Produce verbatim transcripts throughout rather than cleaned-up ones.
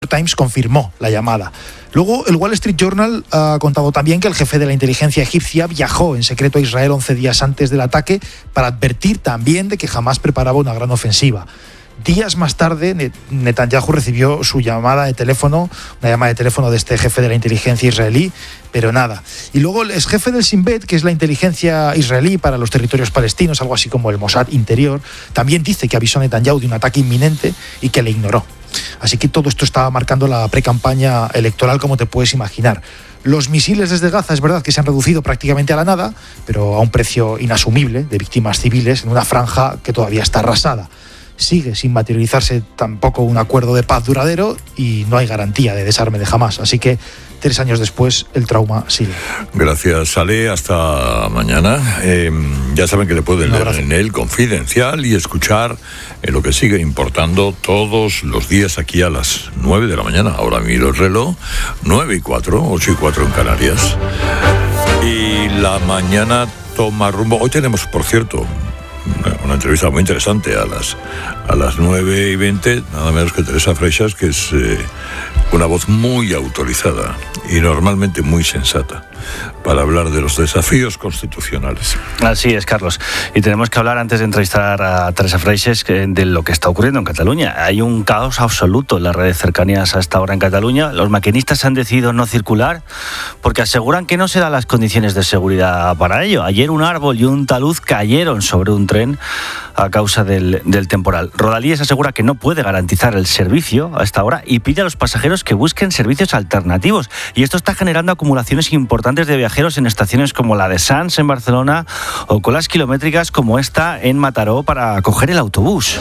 Times confirmó la llamada. Luego, el Wall Street Journal ha contado también que el jefe de la inteligencia egipcia viajó en secreto a Israel once días antes del ataque para advertir también de que Hamás preparaba una gran ofensiva. Días más tarde, Netanyahu recibió su llamada de teléfono, una llamada de teléfono de este jefe de la inteligencia israelí, pero nada. Y luego el exjefe del Shin Bet, que es la inteligencia israelí para los territorios palestinos, algo así como el Mossad Interior, también dice que avisó a Netanyahu de un ataque inminente y que le ignoró. Así que todo esto estaba marcando la precampaña electoral, como te puedes imaginar. Los misiles desde Gaza es verdad que se han reducido prácticamente a la nada, pero a un precio inasumible de víctimas civiles en una franja que todavía está arrasada. Sigue sin materializarse tampoco un acuerdo de paz duradero y no hay garantía de desarme de Hamás. Así que tres años después el trauma sigue. Gracias, Ale. Hasta mañana. Eh, ya saben que le pueden leer en El Confidencial y escuchar en lo que sigue importando todos los días aquí a las nueve de la mañana. Ahora miro el reloj. nueve y cuatro, ocho y cuatro en Canarias. Y la mañana toma rumbo. Hoy tenemos, por cierto, una entrevista muy interesante a las a las nueve y veinte, nada menos que Teresa Freixas, que es eh, una voz muy autorizada y normalmente muy sensata para hablar de los desafíos constitucionales. Así es, Carlos. Y tenemos que hablar, antes de entrevistar a Teresa Freixas, de lo que está ocurriendo en Cataluña. Hay un caos absoluto en las redes cercanías a esta hora en Cataluña. Los maquinistas han decidido no circular porque aseguran que no se dan las condiciones de seguridad para ello. Ayer un árbol y un talud cayeron sobre un tren a causa del, del temporal. Rodalies asegura que no puede garantizar el servicio a esta hora y pide a los pasajeros que busquen servicios alternativos. Y esto está generando acumulaciones importantes de viajeros en estaciones como la de Sants en Barcelona o colas kilométricas como esta en Mataró para coger el autobús.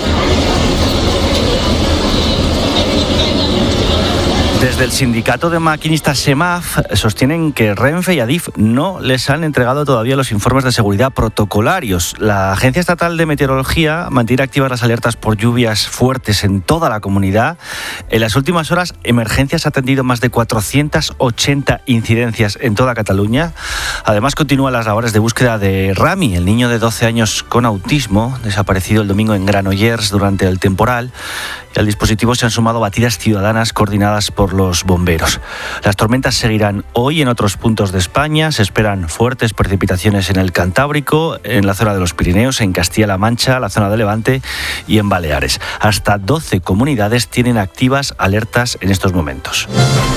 Desde el sindicato de maquinistas SEMAF sostienen que Renfe y Adif no les han entregado todavía los informes de seguridad protocolarios. La Agencia Estatal de Meteorología mantiene activas las alertas por lluvias fuertes en toda la comunidad. En las últimas horas, Emergencias ha atendido más de cuatrocientas ochenta incidencias en toda Cataluña. Además, continúan las labores de búsqueda de Rami, el niño de doce años con autismo, desaparecido el domingo en Granollers durante el temporal. Y al dispositivo se han sumado batidas ciudadanas coordinadas por los bomberos. Las tormentas seguirán hoy en otros puntos de España. Se esperan fuertes precipitaciones en el Cantábrico, en la zona de los Pirineos, en Castilla-La Mancha, la zona de Levante y en Baleares. Hasta doce comunidades tienen activas alertas en estos momentos.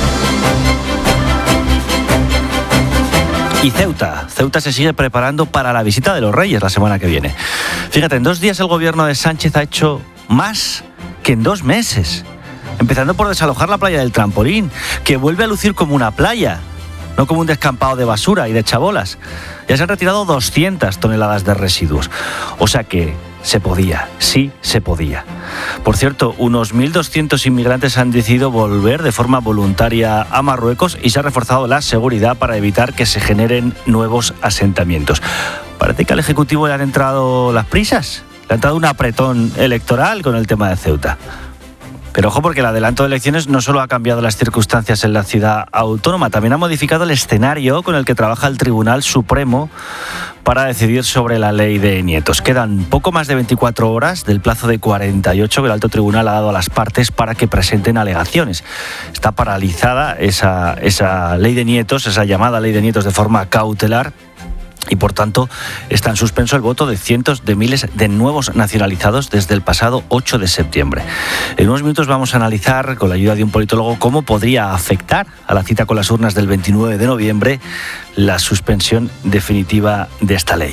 Y Ceuta. Ceuta se sigue preparando para la visita de los Reyes la semana que viene. Fíjate, en dos días el gobierno de Sánchez ha hecho más que en dos meses. Empezando por desalojar la playa del Trampolín, que vuelve a lucir como una playa, no como un descampado de basura y de chabolas. Ya se han retirado doscientas toneladas de residuos. O sea que se podía, sí se podía. Por cierto, unos mil doscientos inmigrantes han decidido volver de forma voluntaria a Marruecos y se ha reforzado la seguridad para evitar que se generen nuevos asentamientos. Parece que al Ejecutivo le han entrado las prisas, le ha entrado un apretón electoral con el tema de Ceuta. Pero ojo, porque el adelanto de elecciones no solo ha cambiado las circunstancias en la ciudad autónoma, también ha modificado el escenario con el que trabaja el Tribunal Supremo para decidir sobre la ley de nietos. Quedan poco más de veinticuatro horas del plazo de cuarenta y ocho que el alto tribunal ha dado a las partes para que presenten alegaciones. Está paralizada esa, esa ley de nietos, esa llamada ley de nietos de forma cautelar. Y por tanto está en suspenso el voto de cientos de miles de nuevos nacionalizados desde el pasado ocho de septiembre. En unos minutos vamos a analizar, con la ayuda de un politólogo, cómo podría afectar a la cita con las urnas del veintinueve de noviembre la suspensión definitiva de esta ley.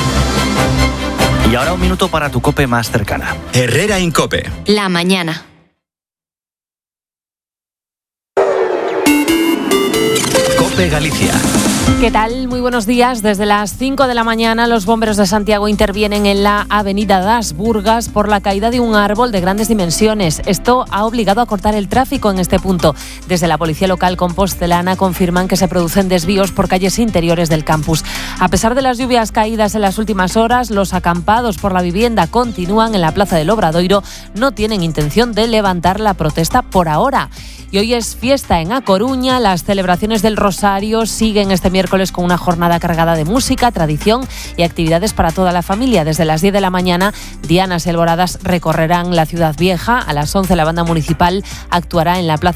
Y ahora un minuto para tu COPE más cercana. Herrera Incope. La mañana. COPE Galicia. ¿Qué tal? Muy buenos días. Desde las cinco de la mañana los bomberos de Santiago intervienen en la avenida Das Burgas por la caída de un árbol de grandes dimensiones. Esto ha obligado a cortar el tráfico en este punto. Desde la policía local compostelana confirman que se producen desvíos por calles interiores del campus. A pesar de las lluvias caídas en las últimas horas, los acampados por la vivienda continúan en la Plaza del Obradoiro. No tienen intención de levantar la protesta por ahora. Y hoy es fiesta en A Coruña. Las celebraciones del Rosario siguen este miércoles con una jornada cargada de música, tradición y actividades para toda la familia. Desde las diez de la mañana, dianas y alboradas recorrerán la ciudad vieja. A las once la banda municipal actuará en la Plaza